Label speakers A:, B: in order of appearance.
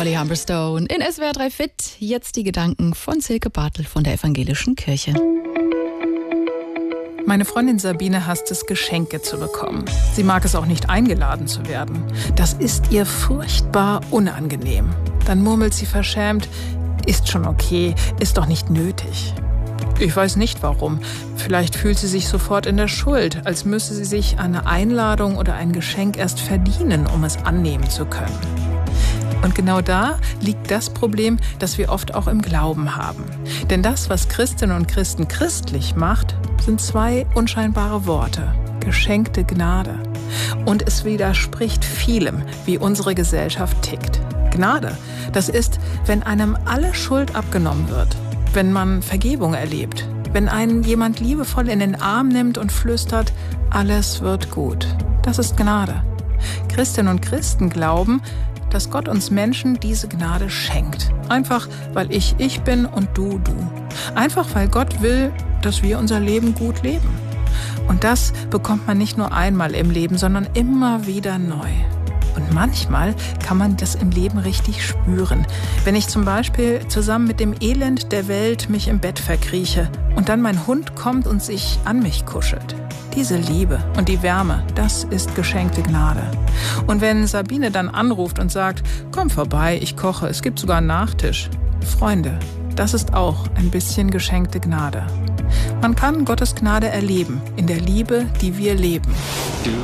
A: Holly Humberstone in SWR 3 Fit. Jetzt die Gedanken von Silke Bartel von der Evangelischen Kirche.
B: Meine Freundin Sabine hasst es, Geschenke zu bekommen. Sie mag es auch nicht, eingeladen zu werden. Das ist ihr furchtbar unangenehm. Dann murmelt sie verschämt, ist schon okay, ist doch nicht nötig. Ich weiß nicht warum. Vielleicht fühlt sie sich sofort in der Schuld, als müsse sie sich eine Einladung oder ein Geschenk erst verdienen, um es annehmen zu können. Und genau da liegt das Problem, das wir oft auch im Glauben haben. Denn das, was Christinnen und Christen christlich macht, sind zwei unscheinbare Worte: geschenkte Gnade. Und es widerspricht vielem, wie unsere Gesellschaft tickt. Gnade, das ist, wenn einem alle Schuld abgenommen wird, wenn man Vergebung erlebt, wenn einen jemand liebevoll in den Arm nimmt und flüstert, alles wird gut. Das ist Gnade. Christinnen und Christen glauben, dass Gott uns Menschen diese Gnade schenkt. Einfach, weil ich bin und du. Einfach, weil Gott will, dass wir unser Leben gut leben. Und das bekommt man nicht nur einmal im Leben, sondern immer wieder neu. Und manchmal kann man das im Leben richtig spüren. Wenn ich zum Beispiel zusammen mit dem Elend der Welt mich im Bett verkrieche und dann mein Hund kommt und sich an mich kuschelt. Diese Liebe und die Wärme, das ist geschenkte Gnade. Und wenn Sabine dann anruft und sagt, komm vorbei, ich koche, es gibt sogar einen Nachtisch. Freunde, das ist auch ein bisschen geschenkte Gnade. Man kann Gottes Gnade erleben in der Liebe, die wir leben.